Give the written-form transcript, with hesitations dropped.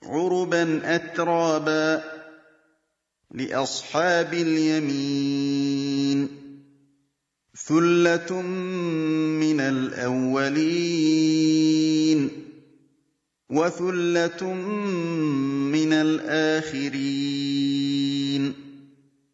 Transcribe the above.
عُرُبًا أَتْرَابًا لِّأَصْحَابِ الْيَمِينِ ثُلَّةٌ مِّنَ الْأَوَّلِينَ وَثُلَّةٌ مِّنَ الْآخِرِينَ